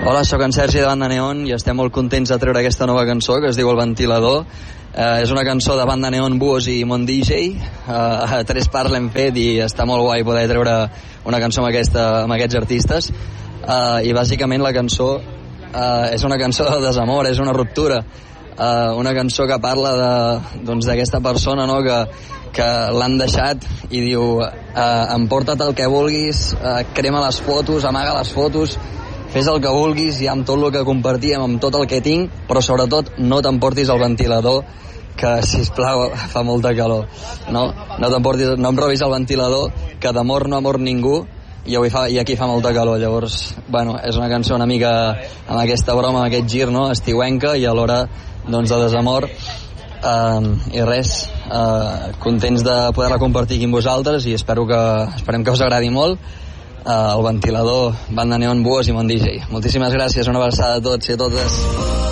Hola, sóc en Sergi de Banda Neon i estem molt contents de treure aquesta nova cançó que es diu El Ventilador. És una cançó de Banda Neon, Buos i Mon DJ. A 3 parts l'hem fet i està molt guai poder treure una cançó amb aquests artistes. I bàsicament la cançó és una cançó de desamor, és una ruptura. Una cançó que parla d'aquesta persona, no?, que l'han deixat i diu emporta't el que vulguis, crema les fotos, amaga les fotos, fes el que vulguis i amb tot el que compartíem, amb tot el que tinc, però sobretot no t'emportis el ventilador, que sisplau fa molta calor, no em robis el ventilador, que d'amor no amor ningú, i aquí fa molta calor. Llavors, bueno, és una cançó una mica amb aquesta broma, amb aquest gir, no?, estiuenca i alhora de desamor. I res, contents de poder-la compartir aquí amb vosaltres i esperem que us agradi molt. El Ventilador, Banda Neon, Buos i Mon DJ. Moltíssimes gràcies, una abraçada a tots i a totes.